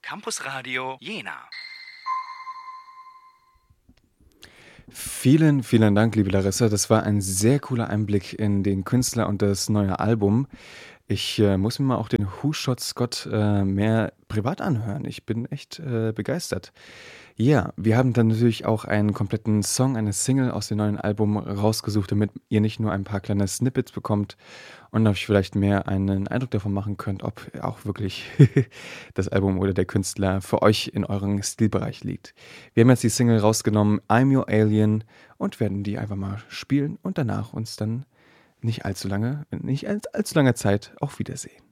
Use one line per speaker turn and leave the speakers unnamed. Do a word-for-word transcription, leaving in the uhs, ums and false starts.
Campusradio Jena.
Vielen, vielen Dank, liebe Larissa. Das war ein sehr cooler Einblick in den Künstler und das neue Album. Ich äh, muss mir mal auch den Who Shot Scott äh, mehr privat anhören. Ich bin echt äh, begeistert. Ja, wir haben dann natürlich auch einen kompletten Song, eine Single aus dem neuen Album rausgesucht, damit ihr nicht nur ein paar kleine Snippets bekommt und euch vielleicht mehr einen Eindruck davon machen könnt, ob auch wirklich das Album oder der Künstler für euch in eurem Stilbereich liegt. Wir haben jetzt die Single rausgenommen, I'm Your Alien, und werden die einfach mal spielen und danach uns dann nicht allzu lange, nicht all- allzu lange Zeit auch wiedersehen.